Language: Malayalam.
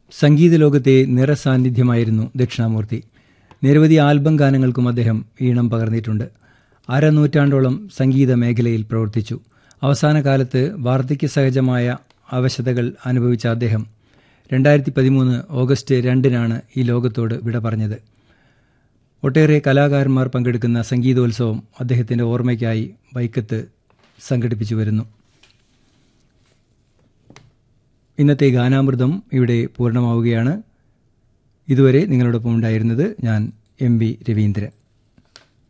സംഗീത ലോകത്തെ നിറസാന്നിധ്യമായിരുന്നു ദക്ഷിണാമൂർത്തി. നിരവധി ആൽബം ഗാനങ്ങൾക്കും അദ്ദേഹം ഈണം പകർന്നിട്ടുണ്ട്. അരനൂറ്റാണ്ടോളം സംഗീത മേഖലയിൽ പ്രവർത്തിച്ചു. അവസാന കാലത്ത് വാർദ്ധക്യ സഹജമായ അവശതകൾ അനുഭവിച്ച അദ്ദേഹം 2013 ഓഗസ്റ്റ് 2 ഈ ലോകത്തോട് വിട പറഞ്ഞത്. ഒട്ടേറെ കലാകാരന്മാർ പങ്കെടുക്കുന്ന സംഗീതോത്സവം അദ്ദേഹത്തിൻ്റെ ഓർമ്മയ്ക്കായി വൈക്കത്ത് സംഘടിപ്പിച്ചു വരുന്നു. ഇന്നത്തെ ഗാനാമൃതം ഇവിടെ പൂർണ്ണമാവുകയാണ്. ഇതുവരെ നിങ്ങളോടൊപ്പം ഉണ്ടായിരുന്നത് ഞാൻ MV രവീന്ദ്രൻ.